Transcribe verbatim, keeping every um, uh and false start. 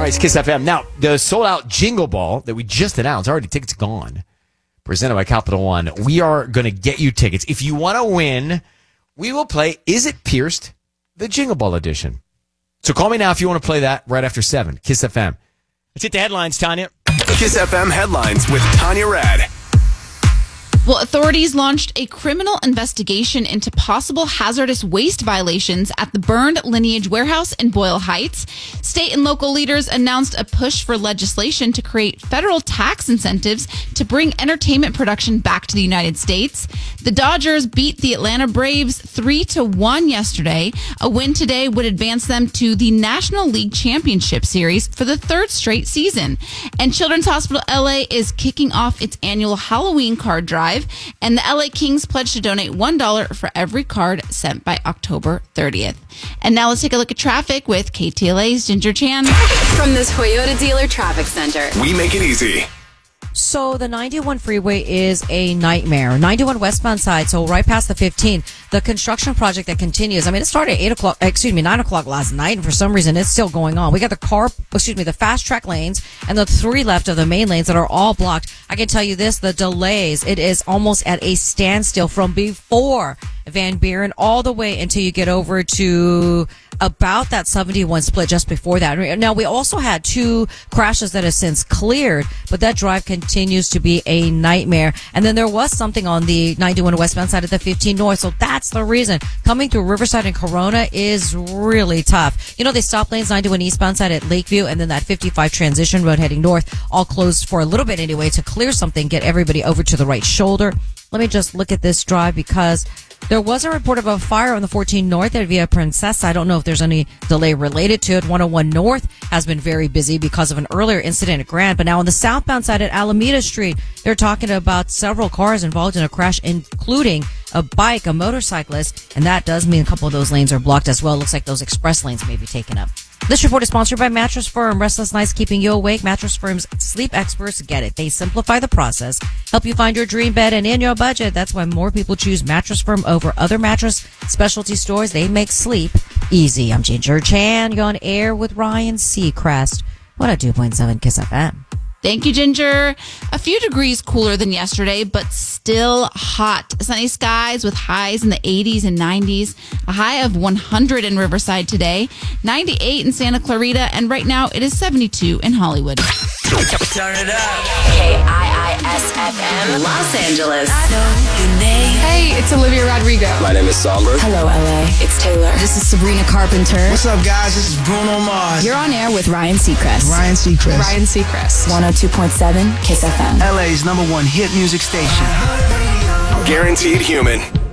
right, it's Kiss F M. Now, the sold-out Jingle Ball that we just announced, already tickets gone, presented by Capital One. We are going to get you tickets. If you want to win, we will play Is It Pierced? The Jingle Ball edition. So call me now if you want to play that right after seven. Kiss F M. Let's hit the headlines, Tanya. Kiss F M headlines with Tanya Rad. Well, authorities launched a criminal investigation into possible hazardous waste violations at the burned Lineage warehouse in Boyle Heights. State and local leaders announced a push for legislation to create federal tax incentives to bring entertainment production back to the United States. The Dodgers beat the Atlanta Braves three to one yesterday. A win today would advance them to the National League Championship Series for the third straight season. And Children's Hospital L A is kicking off its annual Halloween card drive. And the L A Kings pledged to donate one dollar for every card sent by October thirtieth. And now let's take a look at traffic with K T L A's Ginger Chan. From the Toyota Dealer Traffic Center. We make it easy. So the ninety-one freeway is a nightmare. ninety-one westbound side, so right past the fifteen. The construction project that continues. I mean, it started at eight o'clock, excuse me, nine o'clock last night, and for some reason it's still going on. We got the car, excuse me, the fast track lanes and the three left of the main lanes that are all blocked. I can tell you this, the delays, it is almost at a standstill from before Van Buren all the way until you get over to about that seventy-one split just before that. Now, we also had two crashes that have since cleared, but that drive continues to be a nightmare. And then there was something on the ninety-one westbound side of the fifteen north, so that's the reason. Coming through Riverside and Corona is really tough. You know, they stop lanes ninety-one eastbound side at Lakeview, and then that fifty-five transition road heading north, all closed for a little bit anyway to clear something, get everybody over to the right shoulder. Let me just look at this drive because there was a report of a fire on the fourteen north at Via Princesa. I don't know if there's any delay related to it. one oh one north has been very busy because of an earlier incident at Grand. But now on the southbound side at Alameda Street, they're talking about several cars involved in a crash, including a bike, a motorcyclist. And that does mean a couple of those lanes are blocked as well. Looks like those express lanes may be taken up. This report is sponsored by Mattress Firm. Restless nights keeping you awake. Mattress Firm's sleep experts get it. They simplify the process, help you find your dream bed and in your budget. That's why more people choose Mattress Firm over other mattress specialty stores. They make sleep easy. I'm Ginger Chan. You're on air with Ryan Seacrest. one oh two point seven Kiss F M. Thank you, Ginger. A few degrees cooler than yesterday, but still hot. Sunny skies with highs in the eighties and nineties. A high of one hundred in Riverside today, ninety-eight in Santa Clarita, and right now it is seventy-two in Hollywood. Turn it up. K I I S F M, Los Angeles. Hey, it's Olivia Rodrigo. My name is Songbird. Hello, L A. It's Taylor. This is Sabrina Carpenter. What's up, guys? This is Bruno Mars. You're on air with Ryan Seacrest. Ryan Seacrest. Ryan Seacrest. one oh two point seven Kiss F M. L A's number one hit music station. Guaranteed human.